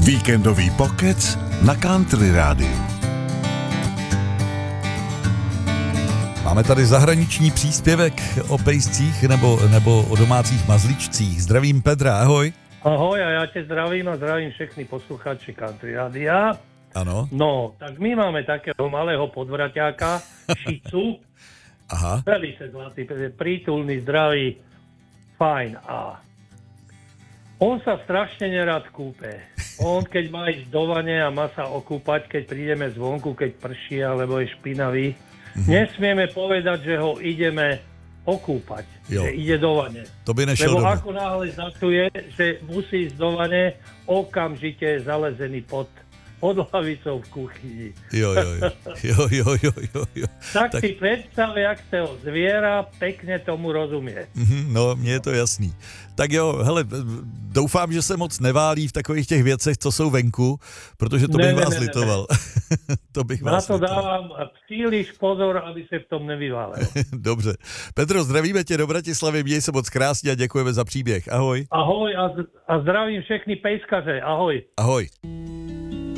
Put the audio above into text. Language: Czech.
Víkendový pokec na Country Rádiu. Máme tady zahraniční příspěvek o pejscích nebo o domácích mazličcích. Zdravím Petra, ahoj. Ahoj, a já tě zdravím a zdravím všechny posluchači Country Rádia. Ano. No, tak my máme takého malého podvraťáka, šicu. Aha. Velice zlatý, prítulný, zdravý, fajn. A on sa strašne nerad kúpe. On, keď má ísť do vane a má sa okúpať, keď prídeme zvonku, keď prší alebo je špinavý, nesmieme povedať, že ho ideme okúpať, jo. Že ide do vane. To by nešel Lebo domů. ako náhle začuje, že musí ísť do vane, okamžite je zalezený pod lavicou v kuchyni. Jo. Tak si predstav, jak toho zviera pekne tomu rozumie. No, mně je to jasný. Tak jo, hele, doufám, že se moc neválí v takových těch věcech, co jsou venku, protože to bych vás litoval. To bych Na vás to litoval. dávám příliš pozor, aby se v tom nevyválel. Dobře. Petro, zdravíme tě do Bratislavy, měj se moc krásně a děkujeme za příběh. Ahoj. Ahoj a zdravím všechny pejskaře. Ahoj. Ahoj.